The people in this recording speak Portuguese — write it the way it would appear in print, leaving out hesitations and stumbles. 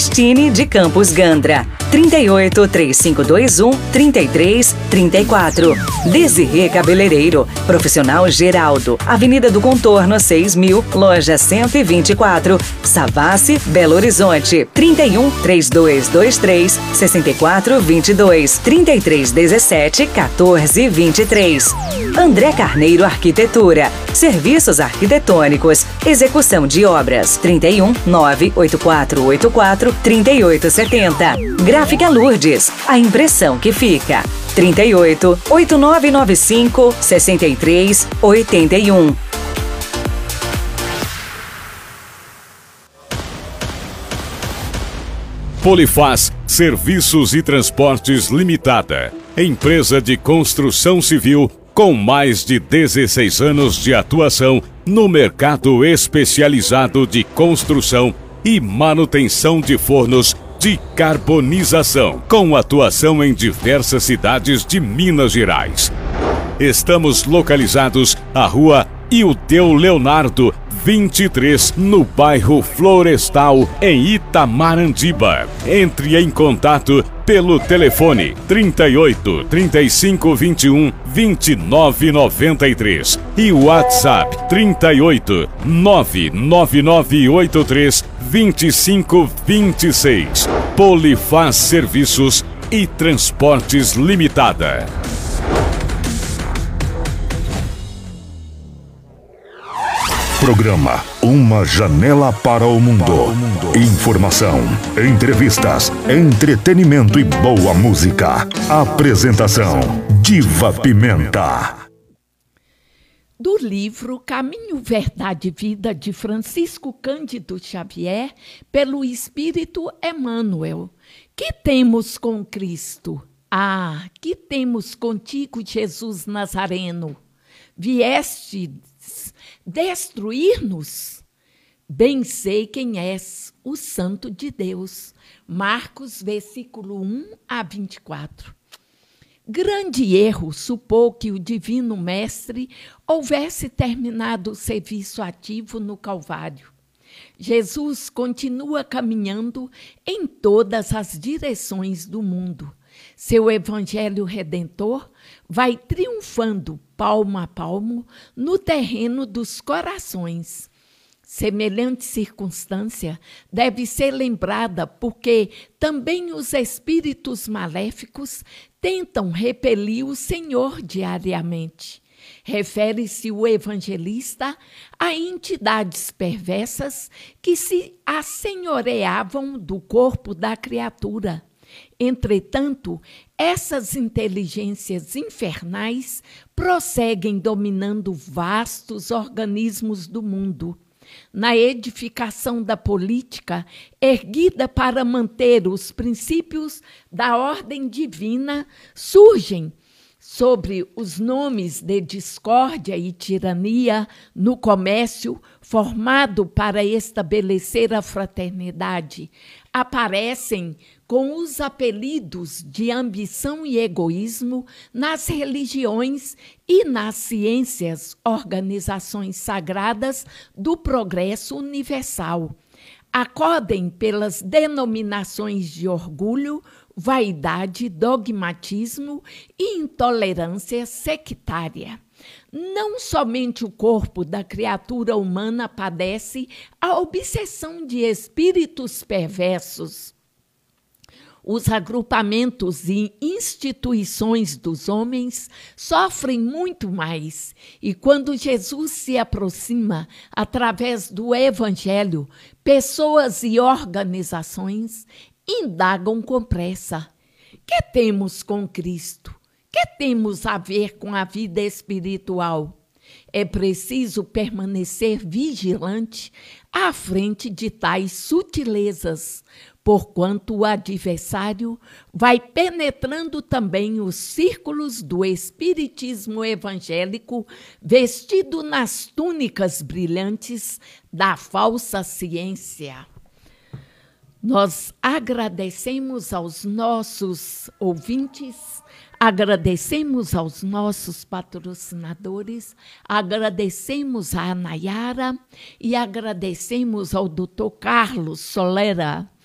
Cristine de Campos Gandra, 38 3521 3334. Desirê Cabeleireiro, Profissional Geraldo, Avenida do Contorno 6000, Loja 124, Savassi, Belo Horizonte, 31 3223 6422, 3317 1423. André Carneiro Arquitetura, Serviços Arquitetônicos, Execução de Obras, 31 98484 3870. Gráfica Lourdes, a impressão que fica, 38 8995 6381. Polifaz Serviços e Transportes Limitada, empresa de construção civil com mais de 16 anos de atuação no mercado especializado de construção e manutenção de fornos de carbonização, com atuação em diversas cidades de Minas Gerais. Estamos localizados à Rua Ildeu Leonardo, 23, no bairro Florestal, em Itamarandiba. Entre em contato pelo telefone 38 35 21 29 93 e WhatsApp 38 99983 25 26. Polifaz Serviços e Transportes Limitada. Programa Uma Janela para o Mundo. Informação, entrevistas, entretenimento e boa música. Apresentação: Diva Pimenta. Do livro Caminho, Verdade e Vida, de Francisco Cândido Xavier, pelo Espírito Emmanuel. Que temos com Cristo? Ah, que temos contigo, Jesus Nazareno? Vieste destruir-nos? Bem sei quem és, o Santo de Deus. Marcos, versículo 1 a 24. Grande erro supor que o Divino Mestre houvesse terminado o serviço ativo no Calvário. Jesus continua caminhando em todas as direções do mundo. Seu Evangelho Redentor vai triunfando palmo a palmo no terreno dos corações. Semelhante circunstância deve ser lembrada porque também os espíritos maléficos tentam repelir o Senhor diariamente. Refere-se o evangelista a entidades perversas que se assenhoreavam do corpo da criatura. Entretanto, essas inteligências infernais prosseguem dominando vastos organismos do mundo. Na edificação da política, erguida para manter os princípios da ordem divina, surgem, sobre os nomes de discórdia e tirania, no comércio formado para estabelecer a fraternidade, aparecem com os apelidos de ambição e egoísmo nas religiões e nas ciências, organizações sagradas do progresso universal. Acodem pelas denominações de orgulho, vaidade, dogmatismo e intolerância sectária. Não somente o corpo da criatura humana padece a obsessão de espíritos perversos. Os agrupamentos e instituições dos homens sofrem muito mais, e quando Jesus se aproxima, através do Evangelho, pessoas e organizações indagam com pressa: que temos com Cristo? Que temos a ver com a vida espiritual? É preciso permanecer vigilante à frente de tais sutilezas, porquanto o adversário vai penetrando também os círculos do espiritismo evangélico, vestido nas túnicas brilhantes da falsa ciência. Nós agradecemos aos nossos ouvintes, agradecemos aos nossos patrocinadores, agradecemos a Nayara e agradecemos ao Dr. Carlos Solera